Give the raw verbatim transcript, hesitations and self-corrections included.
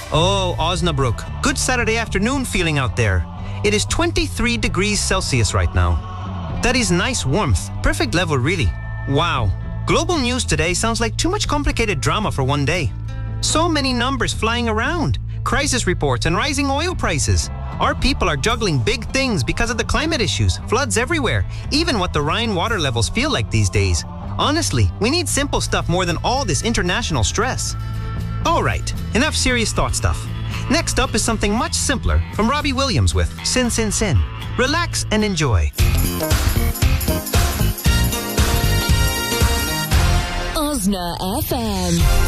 Oh, Osnabrück. Good Saturday afternoon feeling out there. It is twenty-three degrees Celsius right now. That is nice warmth. Perfect level, really. Wow. Global news today sounds like too much complicated drama for one day. So many numbers flying around. Crisis reports and rising oil prices. Our people are juggling big things because of the climate issues, floods everywhere, even what the Rhine water levels feel like these days. Honestly, we need simple stuff more than all this international stress. All right, enough serious thought stuff. Next up is something much simpler from Robbie Williams with Sin Sin Sin. Relax and enjoy. Osna F M.